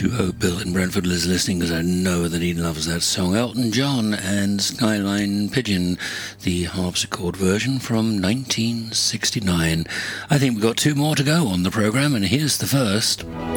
do hope Bill in Brentford is listening, because I know that he loves that song. Elton John and Skyline Pigeon, the harpsichord version from 1969. I think we've got two more to go on the programme, and here's the first.